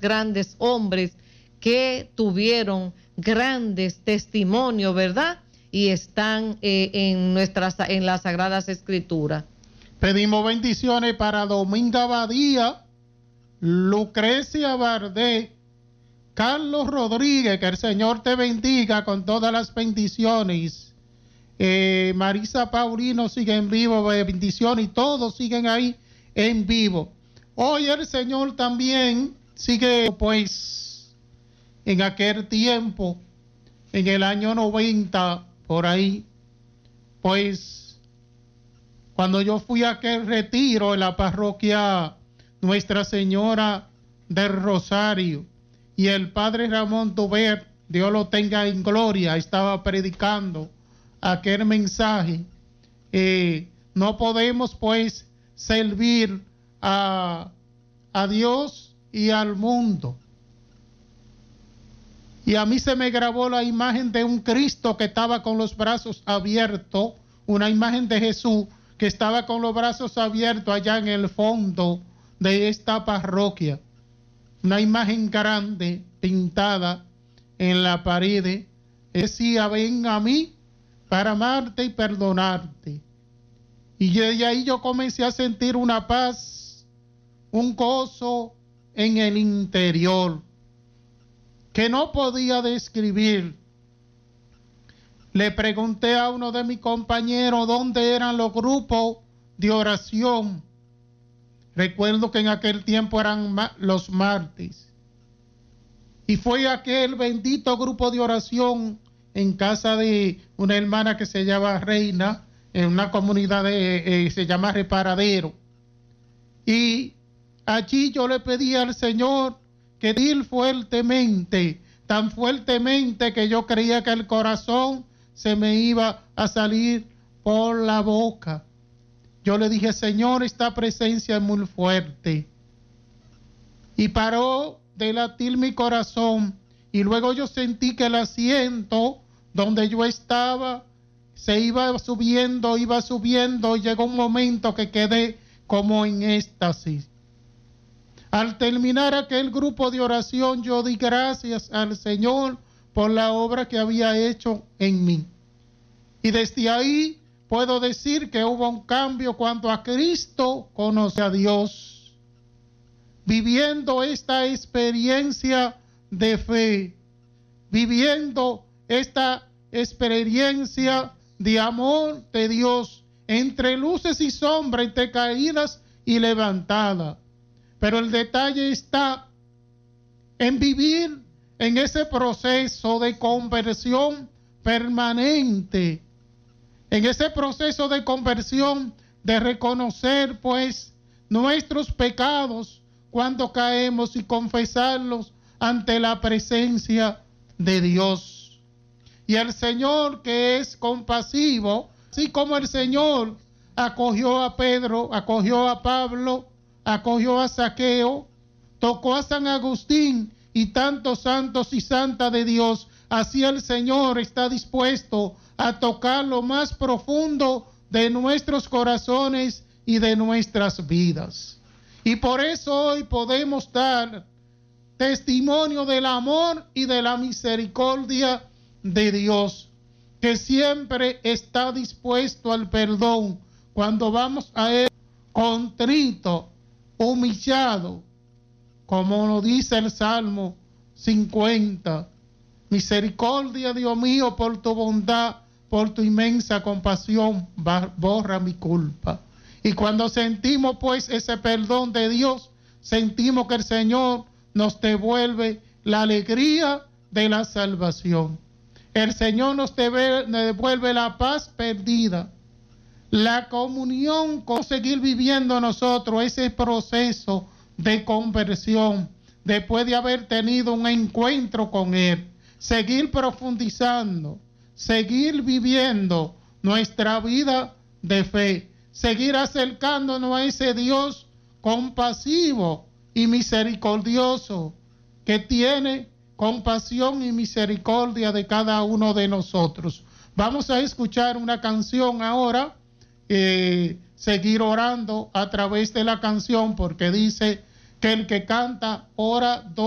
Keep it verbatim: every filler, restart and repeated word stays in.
grandes hombres que tuvieron grandes testimonios, ¿verdad? Y están eh, en nuestras en las Sagradas Escrituras. Pedimos bendiciones para Dominga Badía, Lucrecia Bardé, Carlos Rodríguez, que el Señor te bendiga con todas las bendiciones. Eh, Marisa Paulino sigue en vivo, bendiciones, y todos siguen ahí en vivo. Hoy el Señor también sigue, pues, en aquel tiempo, en el año noventa, por ahí, pues, cuando yo fui a aquel retiro en la parroquia Nuestra Señora del Rosario, y el padre Ramón Tuber, Dios lo tenga en gloria, estaba predicando aquel mensaje. Eh, no podemos, pues, servir a, a Dios y al mundo. Y a mí se me grabó la imagen de un Cristo que estaba con los brazos abiertos, una imagen de Jesús que estaba con los brazos abiertos allá en el fondo de esta parroquia. Una imagen grande pintada en la pared. Decía: ven a mí para amarte y perdonarte. Y, yo, y ahí yo comencé a sentir una paz, un gozo en el interior que no podía describir. Le pregunté a uno de mis compañeros dónde eran los grupos de oración. Recuerdo que en aquel tiempo eran los martes. Y fue aquel bendito grupo de oración en casa de una hermana que se llama Reina, en una comunidad de, eh, se llama Reparadero. Y allí yo le pedí al Señor que dir fuertemente, tan fuertemente que yo creía que el corazón se me iba a salir por la boca. Yo le dije: Señor, esta presencia es muy fuerte. Y paró de latir mi corazón. Y luego yo sentí que el asiento donde yo estaba se iba subiendo, iba subiendo. Y llegó un momento que quedé como en éxtasis. Al terminar aquel grupo de oración, yo di gracias al Señor por la obra que había hecho en mí. Y desde ahí puedo decir que hubo un cambio cuando a Cristo conoce a Dios. Viviendo esta experiencia de fe, viviendo esta experiencia de amor de Dios, entre luces y sombras, entre caídas y levantadas. Pero el detalle está en vivir en ese proceso de conversión permanente, en ese proceso de conversión, de reconocer, pues, nuestros pecados cuando caemos y confesarlos ante la presencia de Dios. Y el Señor, que es compasivo, así como el Señor acogió a Pedro, acogió a Pablo, acogió a Zaqueo, tocó a San Agustín y tantos santos y santas de Dios, así el Señor está dispuesto a tocar lo más profundo de nuestros corazones y de nuestras vidas. Y por eso hoy podemos dar testimonio del amor y de la misericordia de Dios, que siempre está dispuesto al perdón cuando vamos a Él contrito, humillado, como nos dice el Salmo cincuenta. Misericordia, Dios mío, por tu bondad, por tu inmensa compasión, borra mi culpa. Y cuando sentimos pues ese perdón de Dios, sentimos que el Señor nos devuelve la alegría de la salvación. El Señor nos devuelve la paz perdida, la comunión con seguir viviendo nosotros ese proceso de conversión, después de haber tenido un encuentro con Él, seguir profundizando, seguir viviendo nuestra vida de fe, seguir acercándonos a ese Dios compasivo y misericordioso, que tiene compasión y misericordia de cada uno de nosotros. Vamos a escuchar una canción ahora, eh, seguir orando a través de la canción, porque dice que el que canta ora